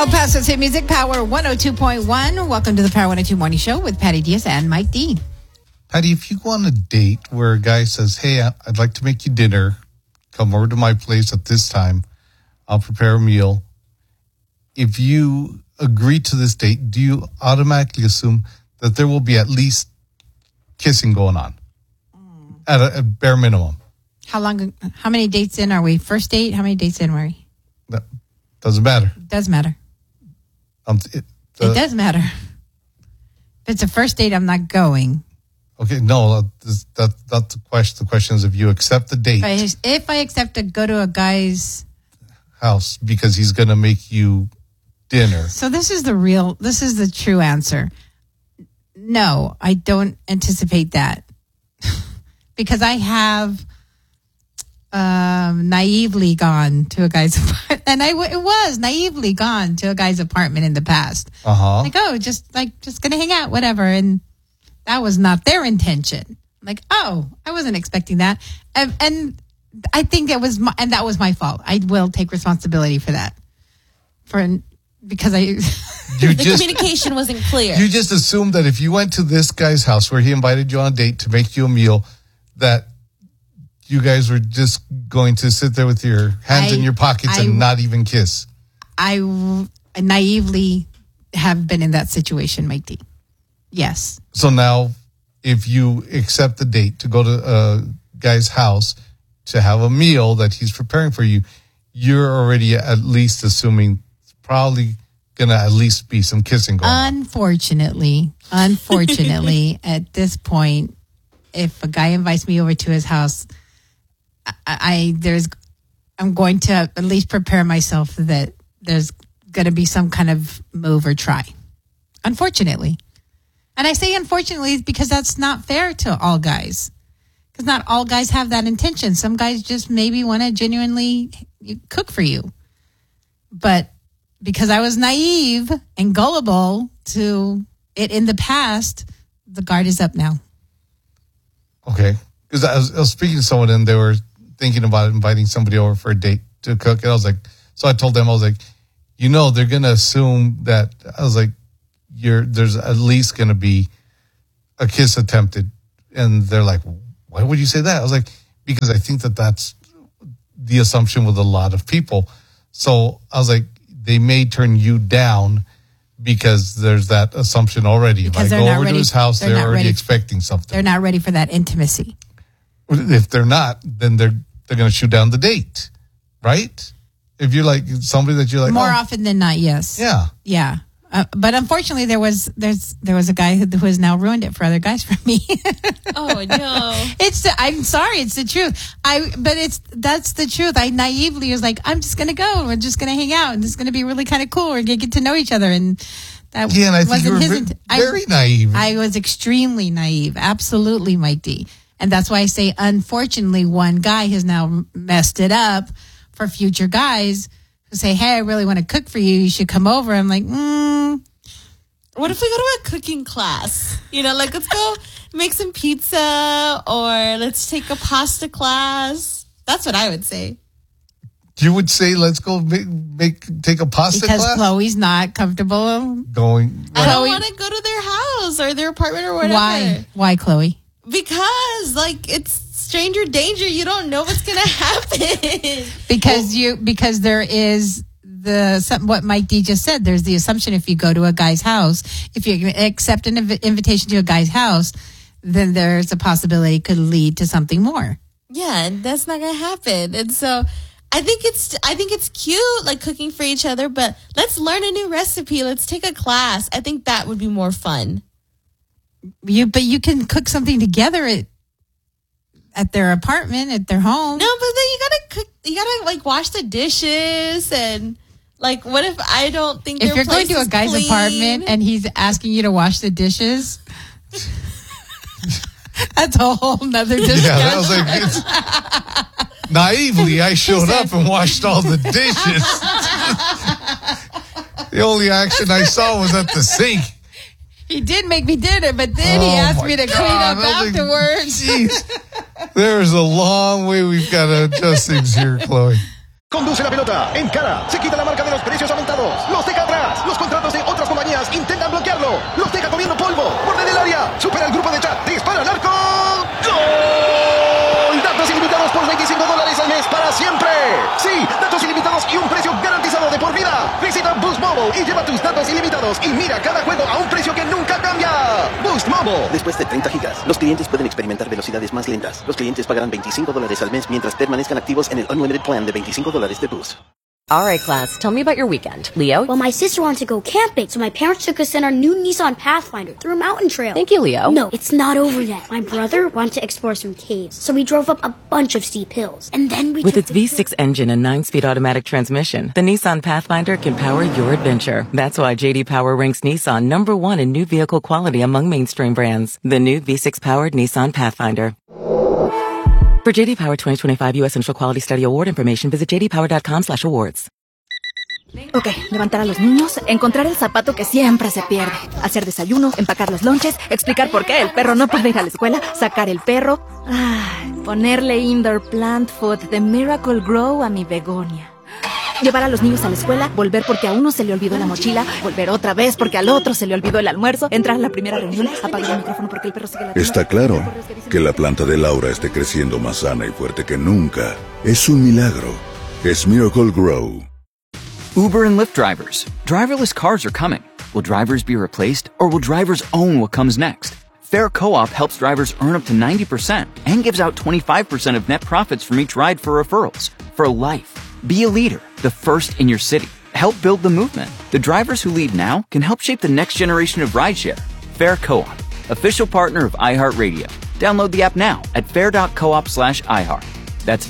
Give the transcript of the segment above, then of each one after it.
El Paso's Hit Music Power 102.1. Welcome to the Power 102 Morning Show with Patty Diaz and Mike D. Patty, if you go on a date where a guy says, hey, I'd like to make you dinner, come over to my place at this time, I'll prepare a meal. If you agree to this date, do you automatically assume that there will be at least kissing going on at a bare minimum? How many dates in are we? First date? How many dates in were we? That doesn't matter. It does matter. It does matter. If it's a first date, I'm not going. Okay, no, that's not the question. The question is if you accept the date. If I accept to go to a guy's house because he's going to make you dinner. So this is the true answer. No, I don't anticipate that. Because I have naively gone to a guy's apartment. And it was naively gone to a guy's apartment in the past. Uh-huh. Just going to hang out, whatever. And that was not their intention. Like, I wasn't expecting that. And I think that was my fault. I will take responsibility for that. Because the communication wasn't clear. You just assumed that if you went to this guy's house where he invited you on a date to make you a meal, that you guys were just going to sit there with your hands in your pockets and not even kiss. I naively have been in that situation, Mike D. Yes. So now, if you accept the date to go to a guy's house to have a meal that he's preparing for you, you're already at least assuming it's probably going to at least be some kissing going on. Unfortunately, at this point, if a guy invites me over to his house, I'm going to at least prepare myself that there's going to be some kind of move or try. Unfortunately. And I say unfortunately because that's not fair to all guys. Because not all guys have that intention. Some guys just maybe want to genuinely cook for you. But because I was naive and gullible to it in the past, the guard is up now. Okay. Because I was speaking to someone and they were thinking about inviting somebody over for a date to cook. And I told them, they're going to assume that, there's at least going to be a kiss attempted. And they're like, why would you say that? I was like, because I think that's the assumption with a lot of people. So I was like, they may turn you down because there's that assumption already. Because if I go over to his house, they're already expecting something. They're not ready for that intimacy. If they're not, then they're going to shoot down the date, right? If you're like somebody that you're like... More often than not, yes. Yeah. Yeah. But unfortunately, there was a guy who has now ruined it for other guys for me. Oh no! I'm sorry, it's the truth. That's the truth. I naively was like, I'm just gonna go. We're just gonna hang out, and it's gonna be really kind of cool. We're gonna get to know each other, and that and I think you were very naive. I was extremely naive, absolutely, Mike D. And that's why I say, unfortunately, one guy has now messed it up for future guys. Say, hey, I really want to cook for you. You should come over. I'm like, What if we go to a cooking class? Let's go make some pizza or let's take a pasta class. That's what I would say. You would say, let's go take a pasta class? Because Chloe's not comfortable going. I don't want to go to their house or their apartment or whatever. Why, Chloe? Because, it's stranger danger. You don't know what's going to happen. Because there is what Mike D just said. There's the assumption if you go to a guy's house, if you accept an invitation to a guy's house, then there's a possibility it could lead to something more. Yeah, and that's not going to happen. And so I think it's cute, cooking for each other, but let's learn a new recipe. Let's take a class. I think that would be more fun. But you can cook something together at their apartment, at their home. No, but then you gotta cook. You gotta wash the dishes and what if I don't think if you're going to a guy's apartment and he's asking you to wash the dishes? That's a whole nother discussion. Yeah, that was naively, I showed up and washed all the dishes. The only action I saw was at the sink. He did make me dinner, but then he asked me to clean up afterwards. Jeez. There's a long way we've got to adjust things here, Chloe. Conduce la pelota, encara, se quita la marca de los precios aumentados, los deja atrás. Usa Boost Mobile y lleva tus datos ilimitados y mira cada juego a un precio que nunca cambia. Boost Mobile. Después de 30 gigas, los clientes pueden experimentar velocidades más lentas. Los clientes pagarán $25 al mes mientras permanezcan activos en el Unlimited Plan de $25 de Boost. All right, class, tell me about your weekend. Leo? Well, my sister wanted to go camping, so my parents took us in our new Nissan Pathfinder through a mountain trail. Thank you, Leo. No, it's not over yet. My brother wanted to explore some caves, so we drove up a bunch of steep hills. And then we With its V6 engine and 9-speed automatic transmission, the Nissan Pathfinder can power your adventure. That's why J.D. Power ranks Nissan #1 in new vehicle quality among mainstream brands. The new V6-powered Nissan Pathfinder. For J.D. Power 2025 U.S. Initial Quality Study Award information, visit jdpower.com/awards. Ok, levantar a los niños, encontrar el zapato que siempre se pierde, hacer desayuno, empacar los lonches, explicar por qué el perro no puede ir a la escuela, sacar el perro, ponerle indoor plant food de Miracle Grow a mi begonia. Llevar a los niños a la escuela, volver porque a uno se le olvidó la mochila, volver otra vez porque al otro se le olvidó el almuerzo, entrar a la primera reunión, apagar el micrófono porque el perro sigue la... Está claro que la planta de Laura esté creciendo más sana y fuerte que nunca. Es un milagro. Es Miracle Grow. Uber and Lyft drivers. Driverless cars are coming. Will drivers be replaced, or will drivers own what comes next? Fair Co-op helps drivers earn up to 90% and gives out 25% of net profits from each ride for referrals. For life. Be a leader, the first in your city. Help build the movement. The drivers who lead now can help shape the next generation of rideshare. Fair Co-op, official partner of iHeartRadio. Download the app now at fair.coop/iHeart. That's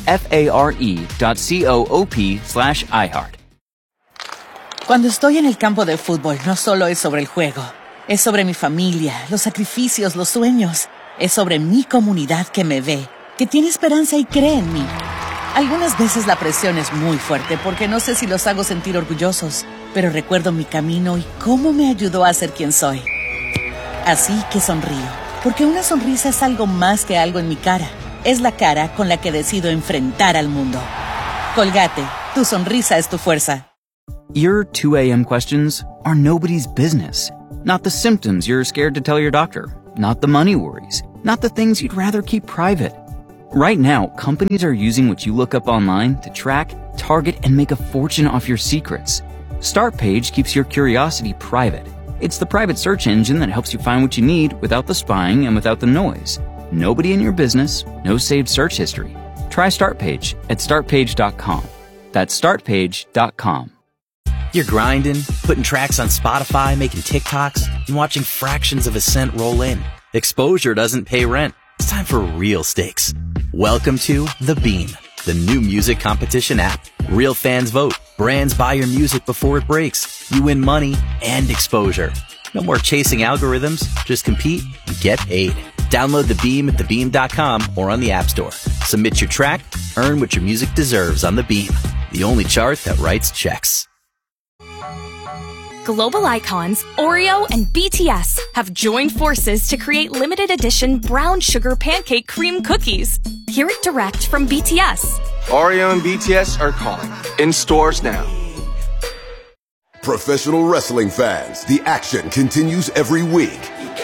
FARE.coop/iHeart. Cuando estoy en el campo de fútbol, no solo es sobre el juego. Es sobre mi familia, los sacrificios, los sueños. Es sobre mi comunidad que me ve, que tiene esperanza y cree en mí. Algunas veces la presión es muy fuerte porque no sé si los hago sentir orgullosos, pero recuerdo mi camino y cómo me ayudó a ser quien soy. Así que sonrío, porque una sonrisa es algo más que algo en mi cara. Es la cara con la que decido enfrentar al mundo. Colgate, tu sonrisa es tu fuerza. Your 2 a.m. questions are nobody's business. Not the symptoms you're scared to tell your doctor. Not the money worries. Not the things you'd rather keep private. Right now, companies are using what you look up online to track, target, and make a fortune off your secrets. Startpage keeps your curiosity private. It's the private search engine that helps you find what you need without the spying and without the noise. Nobody in your business, no saved search history. Try Startpage at startpage.com. That's startpage.com. You're grinding, putting tracks on Spotify, making TikToks, and watching fractions of a cent roll in. Exposure doesn't pay rent. It's time for real stakes. Welcome to The Beam, the new music competition app. Real fans vote. Brands buy your music before it breaks. You win money and exposure. No more chasing algorithms. Just compete and get paid. Download The Beam at thebeam.com or on the App Store. Submit your track. Earn what your music deserves on The Beam, the only chart that writes checks. Global icons Oreo and BTS have joined forces to create limited edition brown sugar pancake cream cookies. Hear it direct from BTS. Oreo and BTS are calling. In stores now. Professional wrestling fans, the action continues every week.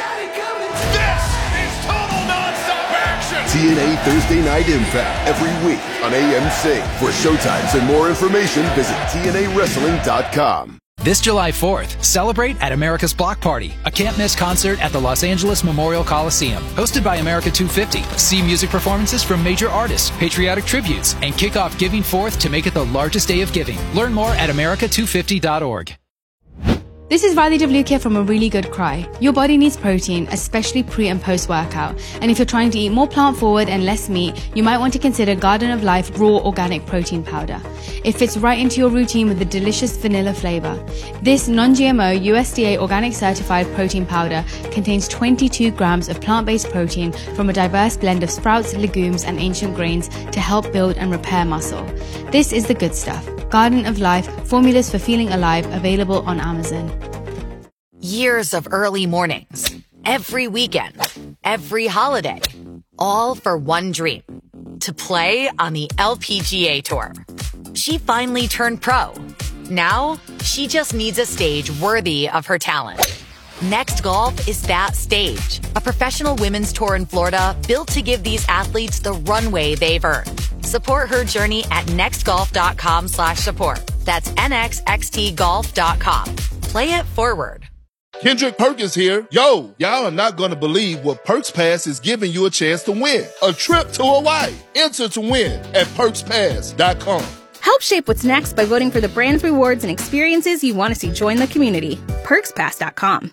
TNA Thursday Night Impact every week on AMC. For showtimes and more information, visit TNAWrestling.com. This July 4th, celebrate at America's Block Party, a can't-miss concert at the Los Angeles Memorial Coliseum. Hosted by America 250. See music performances from major artists, patriotic tributes, and kick off Giving Forth to make it the largest day of giving. Learn more at america250.org. This is Riley WK from A Really Good Cry. Your body needs protein, especially pre and post workout. And if you're trying to eat more plant forward and less meat, you might want to consider Garden of Life Raw Organic Protein Powder. It fits right into your routine with a delicious vanilla flavor. This non-GMO USDA organic certified protein powder contains 22 grams of plant-based protein from a diverse blend of sprouts, legumes, and ancient grains to help build and repair muscle. This is the good stuff. Garden of Life, formulas for feeling alive, available on Amazon. Years of early mornings, every weekend, every holiday, all for one dream, to play on the LPGA Tour. She finally turned pro. Now, she just needs a stage worthy of her talent. Next Golf is that stage, a professional women's tour in Florida built to give these athletes the runway they've earned. Support her journey at nextgolf.com/support. That's nxxtgolf.com. Play it forward. Kendrick Perkins here. Yo, y'all are not going to believe what Perks Pass is giving you a chance to win. A trip to Hawaii. Enter to win at perkspass.com. Help shape what's next by voting for the brands, rewards, and experiences you want to see join the community. perkspass.com.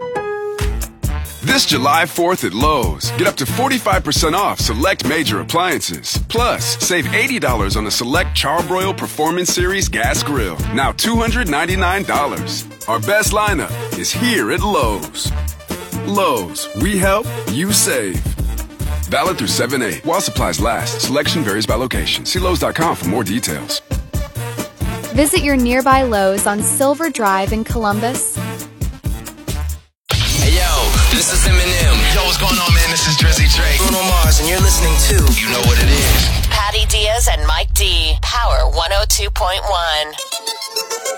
This July 4th at Lowe's, get up to 45% off select major appliances. Plus, save $80 on the select Charbroil Performance Series gas grill. Now $299. Our best lineup is here at Lowe's. Lowe's, we help, you save. Valid through 7/8 while supplies last. Selection varies by location. See Lowes.com for more details. Visit your nearby Lowe's on Silver Drive in Columbus. Hey yo, this is Eminem. Yo, what's going on, man? This is Drizzy Drake. Bruno Mars, and you're listening to You Know What It Is. Patty Diaz and Mike D. Power 102.1.